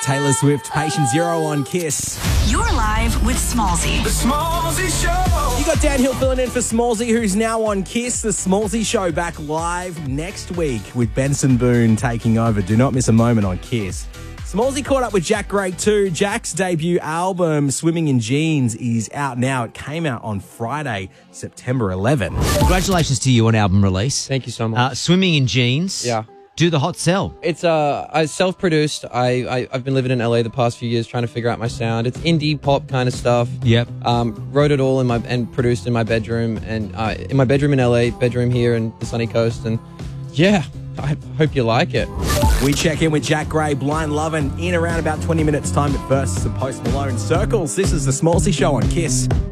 Taylor Swift, Patient Zero on Kiss. You're live with Smallsy. The Smallsy Show. You got Downhill filling in for Smallsy, who's now on Kiss. The Smallsy Show back live next week with Benson Boone taking over. Do not miss a moment on Kiss. Smallsy caught up with Jack Gray too. Jack's debut album, Swimming in Jeans, is out now. It came out on Friday, September 11. Congratulations to you on album release. Thank you so much. Swimming in Jeans. Yeah. Do the hot sell. It's I self-produced. I've been living in LA the past few years trying to figure out my sound. It's indie pop kind of stuff. Yep. Wrote it all and produced in my bedroom and in my bedroom in LA, bedroom here in the sunny coast, and yeah, I hope you like it. We check in with Jack Gray, Blind Lovin', in around about 20 minutes time. But first, some Post Malone Circles. This is the Smallsy Show on Kiss.